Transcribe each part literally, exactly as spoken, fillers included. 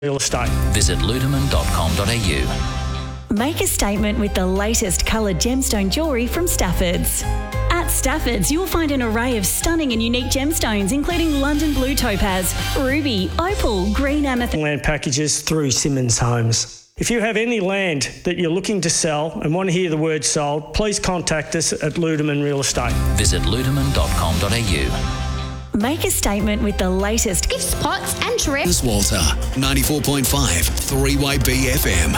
Real estate. Visit ludeman dot com dot a u. Make a statement with the latest coloured gemstone jewellery from Stafford's. At Stafford's, you'll find an array of stunning and unique gemstones, including London Blue Topaz, Ruby, Opal, Green Amethyst. Land packages through Simmons Homes. If you have any land that you're looking to sell and want to hear the word sold, please contact us at Ludeman Real Estate. Visit ludeman dot com dot a u. Make a statement with the latest gifts, pots and trays. This Walter, ninety-four point five, three Y B F M.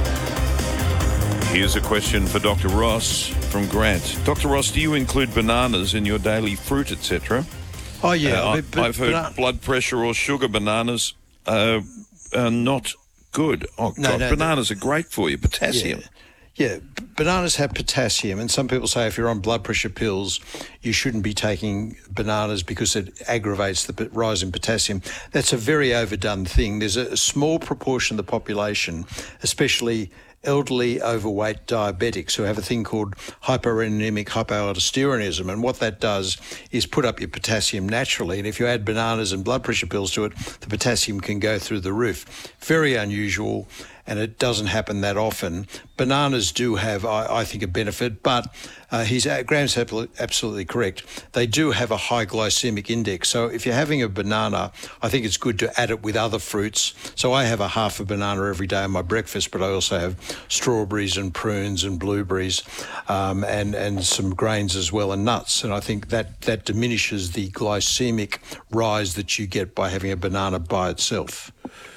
Here's a question for Doctor Ross from Grant. Doctor Ross, do you include bananas in your daily fruit, et cetera? Oh, yeah. Uh, but, but, I've heard but, blood pressure or sugar bananas uh, are not good. Oh, no, God, no, bananas no. are great for you. Potassium. Yeah. Yeah, bananas have potassium, and some people say if you're on blood pressure pills, you shouldn't be taking bananas because it aggravates the rise in potassium. That's a very overdone thing. There's a small proportion of the population, especially elderly, overweight diabetics who have a thing called hyporeninemic hypoaldosteronism, and what that does is put up your potassium naturally, and if you add bananas and blood pressure pills to it, the potassium can go through the roof. Very unusual, and it doesn't happen that often. Bananas do have, I, I think, a benefit, but uh, he's, uh, Graham's absolutely correct. They do have a high glycemic index, so if you're having a banana, I think it's good to add it with other fruits. So I have a half a banana every day on my breakfast, but I also have strawberries and prunes and blueberries um, and, and some grains as well and nuts, and I think that, that diminishes the glycemic rise that you get by having a banana by itself.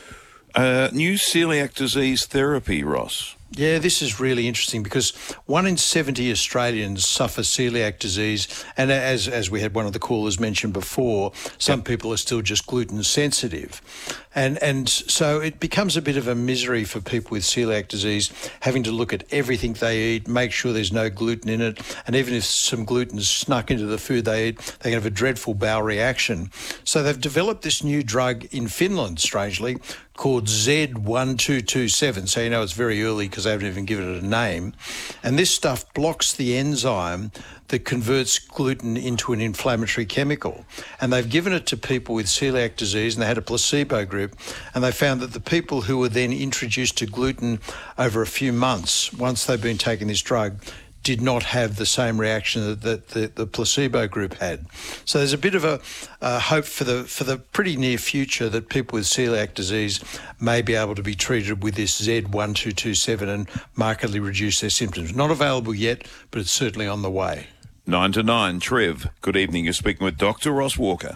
Uh, new celiac disease therapy, Ross. Yeah, this is really interesting because one in seventy Australians suffer celiac disease, and as as we had one of the callers mentioned before, some yep. people are still just gluten sensitive, and and so it becomes a bit of a misery for people with celiac disease having to look at everything they eat, make sure there's no gluten in it, and even if some gluten is snuck into the food they eat, they can have a dreadful bowel reaction. So they've developed this new drug in Finland, strangely, called Z one two two seven, so you know it's very early because they haven't even given it a name. And this stuff blocks the enzyme that converts gluten into an inflammatory chemical. And they've given it to people with celiac disease, and they had a placebo group, and they found that the people who were then introduced to gluten over a few months, once they've been taking this drug, did not have the same reaction that the, the, the placebo group had. So there's a bit of a uh, hope for the for the pretty near future that people with celiac disease may be able to be treated with this Z one two two seven and markedly reduce their symptoms. Not available yet, but it's certainly on the way. Nine to nine, Trev. Good evening. You're speaking with Doctor Ross Walker.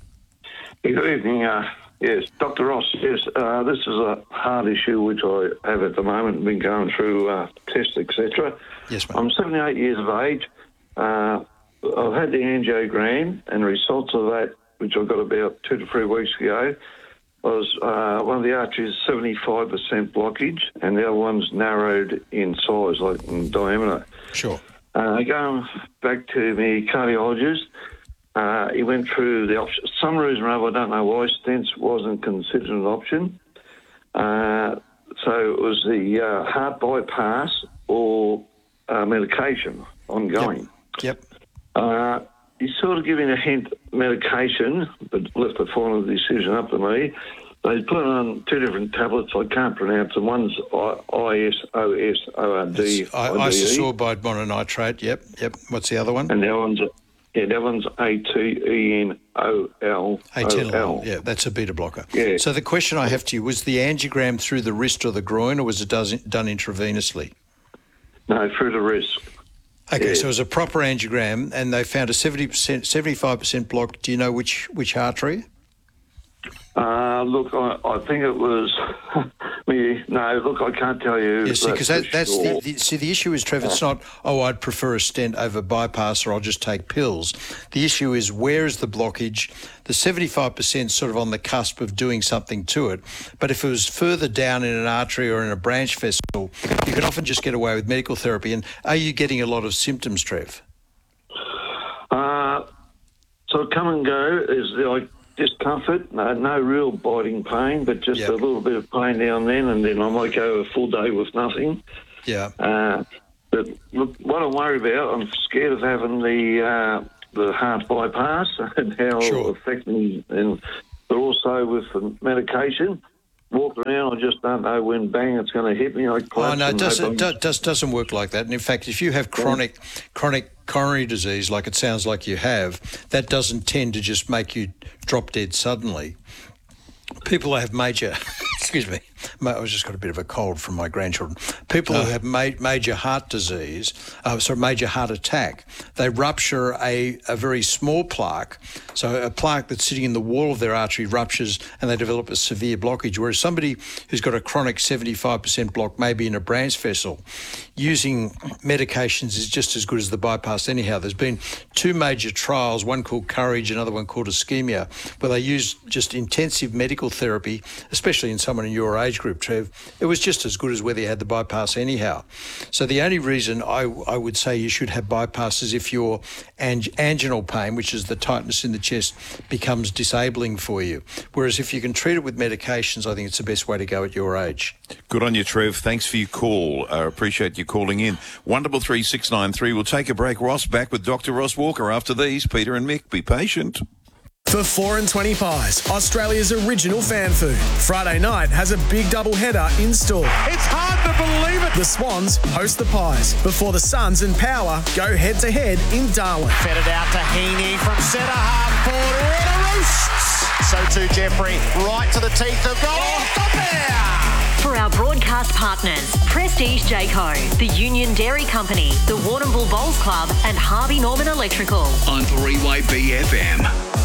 Good evening. Uh, yes, Doctor Ross. Yes, uh, this is a heart issue which I have at the moment. Been going through uh, tests, et cetera. Yes, mate. I'm seventy-eight years of age. Uh, I've had the angiogram, and the results of that, which I got about two to three weeks ago, was uh, one of the arteries seventy-five percent blockage, and the other one's narrowed in size, like in diameter. Sure. Uh, going back to my cardiologist, uh, he went through the option. Some reason or other, I don't know why, stents wasn't considered an option. Uh, so it was the uh, heart bypass or uh, medication ongoing. Yep. yep. Uh, he's sort of giving a hint medication, but left the final decision up to me. They put on two different tablets. I can't pronounce them. One's I S O S O R D. Isosorbide mononitrate. Yep, yep. What's the other one? And the other one's, yeah, that one's A T E N O L. Atenolol. Yeah, that's a beta blocker. Yeah. So the question I have to you, was the angiogram through the wrist or the groin, or was it does, done intravenously? No, through the wrist. Okay, yeah. So it was a proper angiogram, and they found a seventy percent, seventy-five percent block. Do you know which, which artery? Uh, look, I, I think it was me. No, look, I can't tell you. Yeah, see, because that, that's sure. the, the see the issue is, Trevor. It's not oh, I'd prefer a stent over bypass, or I'll just take pills. The issue is where is the blockage? The seventy-five percent sort of on the cusp of doing something to it, but if it was further down in an artery or in a branch vessel, you can often just get away with medical therapy. And are you getting a lot of symptoms, Trev? Uh, so come and go is like. Discomfort, no, no real biting pain, but just yep. a little bit of pain now and then, and then I might go a full day with nothing. Yeah. Uh, but look, what I'm worried about, I'm scared of having the uh, the heart bypass and how sure. it'll affect me, and but also with the medication. walk around. I just don't know when bang it's going to hit me. I Oh collapse no, it and doesn't hope do, I'm- does, doesn't work like that. And in fact, if you have chronic chronic coronary disease, like it sounds like you have, that doesn't tend to just make you drop dead suddenly. People who have major, excuse me, ma- I've just got a bit of a cold from my grandchildren. People who have ma- major heart disease, uh, sorry, major heart attack, they rupture a, a very small plaque. So a plaque that's sitting in the wall of their artery ruptures and they develop a severe blockage. Whereas somebody who's got a chronic seventy-five percent block, maybe in a branch vessel, using medications is just as good as the bypass anyhow. There's been two major trials, one called Courage, another one called Ischemia, where they used just intensive medical therapy, especially in someone in your age group, Trev. It was just as good as whether you had the bypass anyhow. So the only reason I, I would say you should have bypass is if your ang- anginal pain, which is the tightness in the chest, becomes disabling for you. Whereas if you can treat it with medications, I think it's the best way to go at your age. Good on you, Trev. Thanks for your call. I uh, appreciate you calling in. one double three six nine three. We'll take a break. Ross, back with Doctor Ross Walker after these. Peter and Mick, be patient. For four and twenty Pies, Australia's original fan food. Friday night has a big double header in store. It's hard to believe it. The Swans host the Pies before the Suns and Power go head to head in Darwin. Fed it out to Heaney from centre half forward. What a roost! So too Jeffrey, right to the teeth of goal. Oh, stop there! For our broadcast partners, Prestige Jayco, the Union Dairy Company, the Warrnambool Bowls Club and Harvey Norman Electrical. On three Y B F M.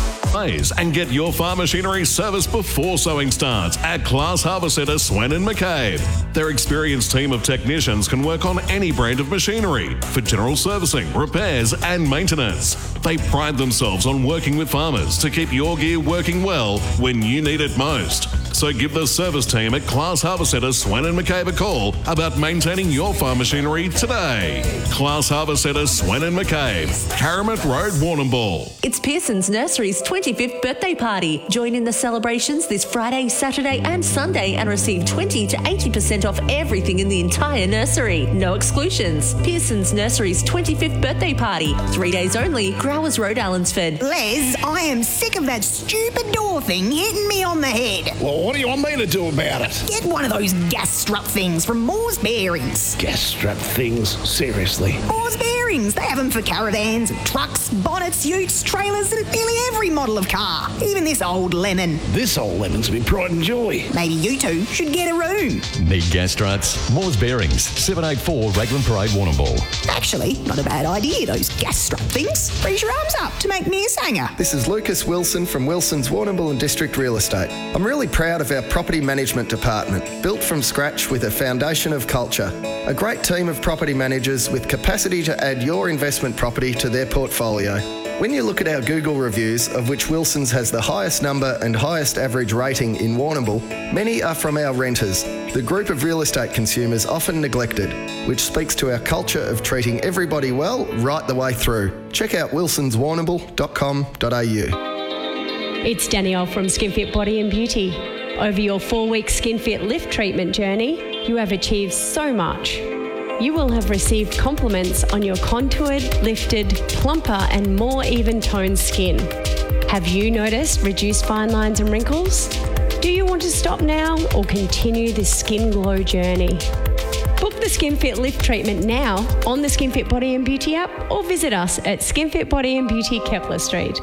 And get your farm machinery serviced before sowing starts at Class Harbour Centre, Swan and McCabe. Their experienced team of technicians can work on any brand of machinery for general servicing, repairs and maintenance. They pride themselves on working with farmers to keep your gear working well when you need it most. So give the service team at Class Harbour Centre, Swan and McCabe a call about maintaining your farm machinery today. Class Harbour Centre, Swan and McCabe, Karamat Road, Warrnambool. It's Pearson's Nursery's twenty-fifth birthday party. Join in the celebrations this Friday, Saturday and Sunday and receive twenty to eighty percent off everything in the entire nursery. No exclusions. Pearson's Nursery's twenty-fifth birthday party. Three days only, Growers Road, Allensford. Les, I am sick of that stupid door thing hitting me on the head. Well, what do you want me to do about it? Get one of those gas strut things from Moore's Bearings. Gas strut things? Seriously? Moore's Bearings. They have them for caravans, trucks, bonnets, utes, trailers, and nearly every model of car. Even this old lemon. This old lemon's my pride and joy. Maybe you two should get a room. Need gas struts? Moore's Bearings, seven eighty-four Raglan Parade, Warrnambool. Actually, not a bad idea, those gas strut things. Raise your arms up to make me a sanger. This is Lucas Wilson from Wilson's Warrnambool and District Real Estate. I'm really proud of our property management department, built from scratch with a foundation of culture. A great team of property managers with capacity to add your investment property to their portfolio. When you look at our Google reviews, of which Wilson's has the highest number and highest average rating in Warrnambool, many are from our renters, the group of real estate consumers often neglected, which speaks to our culture of treating everybody well right the way through. Check out wilsons warrnambool dot com dot a u. It's Danielle from SkinFit Body and Beauty. Over your four-week SkinFit lift treatment journey, you have achieved so much. You will have received compliments on your contoured, lifted, plumper and more even-toned skin. Have you noticed reduced fine lines and wrinkles? Do you want to stop now or continue this skin glow journey? Book the SkinFit lift treatment now on the SkinFit Body and Beauty app or visit us at SkinFit Body and Beauty, Kepler Street.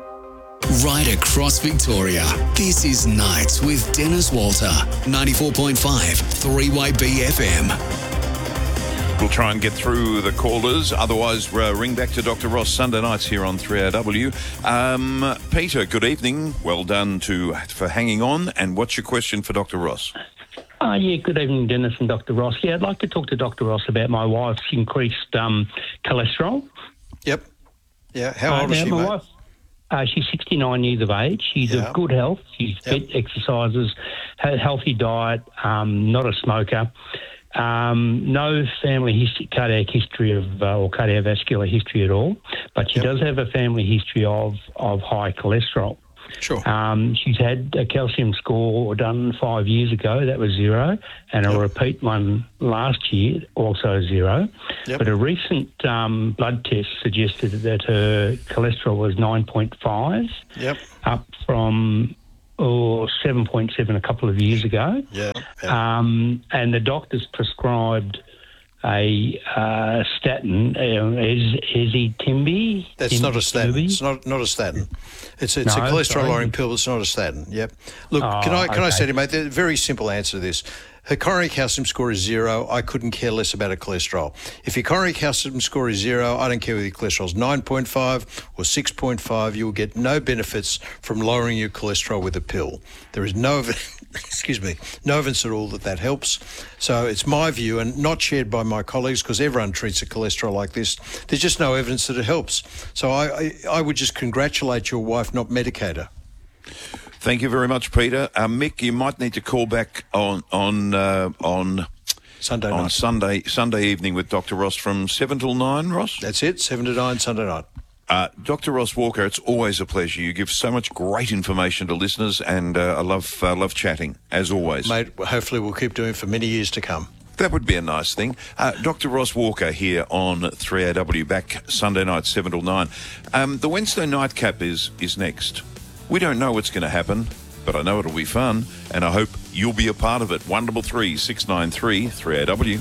Right across Victoria, this is Nights with Dennis Walter, ninety-four point five, three Y B F M. We'll try and get through the callers. Otherwise, uh, ring back to Doctor Ross Sunday nights here on three R W. Um, Peter, good evening. Well done to for hanging on. And what's your question for Doctor Ross? Uh, yeah, good evening, Dennis and Doctor Ross. Yeah, I'd like to talk to Doctor Ross about my wife's increased um, cholesterol. Yep. Yeah. How old uh, is now, she, my mate? wife, uh, she's sixty-nine years of age. She's Yeah. of good health. She's Yep. fit, exercises, had a healthy diet, um, not a smoker. Um, no family history, cardiac history of uh, or cardiovascular history at all, but she Yep. does have a family history of, of high cholesterol. Sure. Um, she's had a calcium score done five years ago, that was zero, and a repeat one last year, also zero. Yep. But a recent um, blood test suggested that her cholesterol was nine point five, Yep. up from or seven point seven a couple of years ago. Yeah. Um, and the doctors prescribed a uh, statin, uh, is Ezetimibe? That's not a statin. It's not not a statin. It's it's No, a cholesterol-lowering sorry. pill. But it's not a statin. Yep. Look, Oh, can I can I okay. say to you, mate? The very simple answer to this. Her coronary calcium score is zero. I couldn't care less about her cholesterol. If your coronary calcium score is zero, I don't care whether your cholesterol is nine point five or six point five. You will get no benefits from lowering your cholesterol with a pill. There is no, excuse me, no evidence at all that that helps. So it's my view, and not shared by my colleagues, because everyone treats a cholesterol like this. There's just no evidence that it helps. So I, I, I would just congratulate your wife, not medicate her. Thank you very much, Peter. Uh, Mick, you might need to call back on on uh, on Sunday on night. Sunday Sunday evening with Doctor Ross from seven till nine. Ross, that's it. Seven to nine Sunday night. Uh, Doctor Ross Walker, it's always a pleasure. You give so much great information to listeners, and uh, I love uh, love chatting as always, Mate, hopefully we'll keep doing it for many years to come. That would be a nice thing. Uh, Doctor Ross Walker here on three A W, back Sunday night, seven till nine. Um, the Wednesday nightcap is, is next. We don't know what's going to happen, but I know it'll be fun, and I hope you'll be a part of it. one double three six nine three three A W.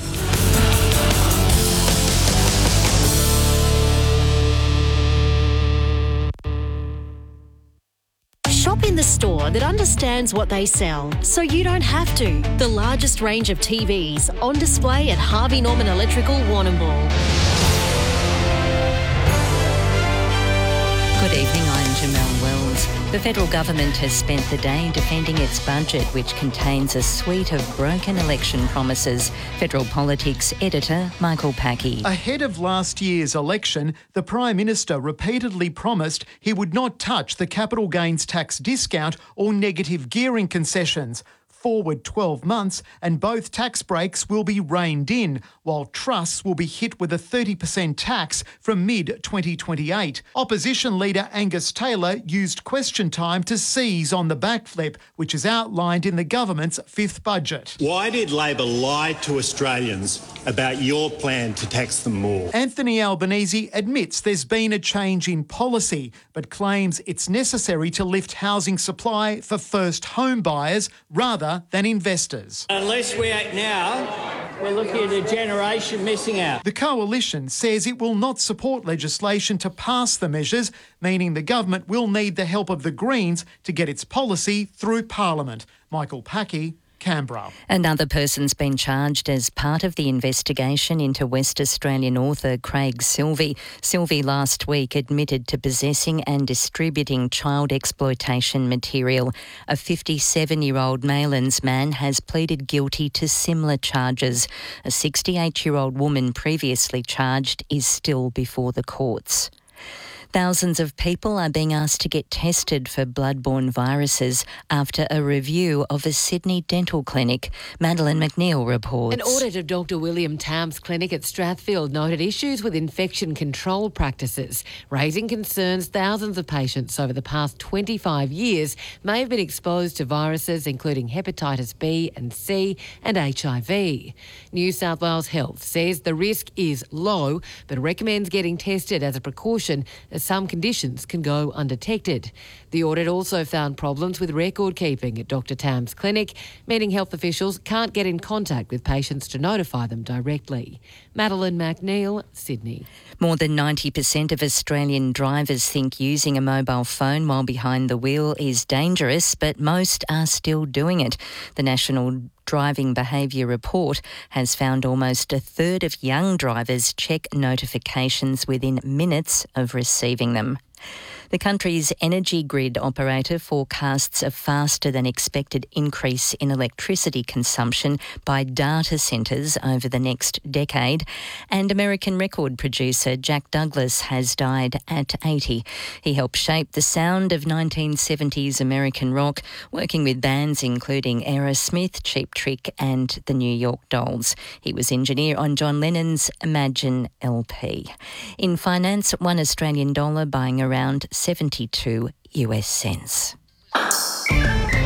Shop in the store that understands what they sell, so you don't have to. The largest range of T Vs on display at Harvey Norman Electrical, Warrnambool. Good evening, I'm Jamelle Wells. The federal government has spent the day defending its budget, which contains a suite of broken election promises. Federal Politics editor Michael Packey. Ahead of last year's election, the Prime Minister repeatedly promised he would not touch the capital gains tax discount or negative gearing concessions. Forward twelve months and both tax breaks will be reined in, while trusts will be hit with a thirty percent tax from mid twenty twenty-eight. Opposition leader Angus Taylor used question time to seize on the backflip, which is outlined in the government's fifth budget. Why did Labor lie to Australians about your plan to tax them more? Anthony Albanese admits there's been a change in policy, but claims it's necessary to lift housing supply for first home buyers rather than investors. Unless we act now, we're looking at a generation missing out. The coalition says it will not support legislation to pass the measures, meaning the government will need the help of the Greens to get its policy through Parliament. Michael Packey, Canberra. Another person's been charged as part of the investigation into West Australian author Craig Silvey. Silvey last week admitted to possessing and distributing child exploitation material. A fifty-seven-year-old Maylands man has pleaded guilty to similar charges. A sixty-eight-year-old woman previously charged is still before the courts. Thousands of people are being asked to get tested for bloodborne viruses after a review of a Sydney dental clinic. Madeline McNeil reports. An audit of Doctor William Tam's clinic at Strathfield noted issues with infection control practices, raising concerns thousands of patients over the past twenty-five years may have been exposed to viruses including hepatitis B and C and H I V. New South Wales Health says the risk is low, but recommends getting tested as a precaution, as some conditions can go undetected. The audit also found problems with record keeping at Doctor Tam's clinic, meaning health officials can't get in contact with patients to notify them directly. Madeline McNeil, Sydney. More than ninety percent of Australian drivers think using a mobile phone while behind the wheel is dangerous, but most are still doing it. The National Driving Behaviour Report has found almost a third of young drivers check notifications within minutes of receiving them. The country's energy grid operator forecasts a faster than expected increase in electricity consumption by data centres over the next decade. And American record producer Jack Douglas has died at eighty. He helped shape the sound of nineteen seventies American rock, working with bands including Aerosmith, Cheap Trick and the New York Dolls. He was engineer on John Lennon's Imagine L P. In finance, one Australian dollar buying around seventy-two US cents.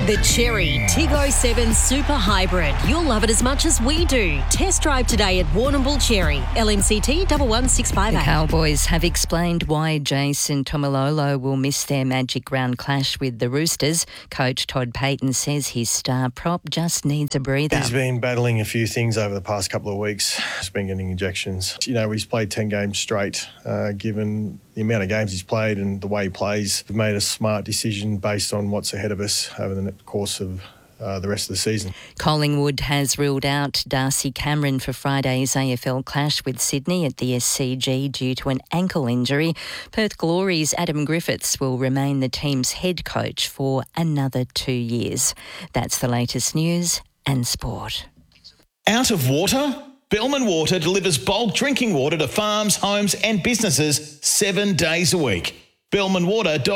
The Cherry Tiggo seven Super Hybrid. You'll love it as much as we do. Test drive today at Warrnambool Cherry. L M C T one one six five eight. The Cowboys have explained why Jason Tomalolo will miss their Magic Round clash with the Roosters. Coach Todd Payton says his star prop just needs a breather. He's been battling a few things over the past couple of weeks. He's been getting injections. You know, he's played ten games straight. Uh, given the amount of games he's played and the way he plays, we've made a smart decision based on what's ahead of us over the course of uh, the rest of the season. Collingwood has ruled out Darcy Cameron for Friday's A F L clash with Sydney at the S C G due to an ankle injury. Perth Glory's Adam Griffiths will remain the team's head coach for another two years. That's the latest news and sport. Out of water? Bellman Water delivers bulk drinking water to farms, homes and businesses seven days a week. bellman water dot